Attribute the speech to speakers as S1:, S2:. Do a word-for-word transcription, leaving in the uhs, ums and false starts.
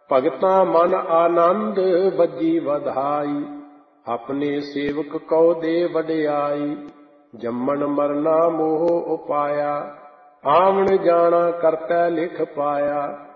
S1: ਭਗਤਾਂ ਮਨ ਆਨੰਦ ਬੱਜੀ ਵਧਾਈ, ਆਪਣੇ ਸੇਵਕ ਕਉ ਦੇ ਵਡਿਆਈ। ਜੰਮਣ ਮਰਨਾ ਮੋਹ ਉਪਾਇਆ, ਆਵਣ ਜਾਣਾ ਕਰਤੈ ਲਿਖ ਪਾਇਆ।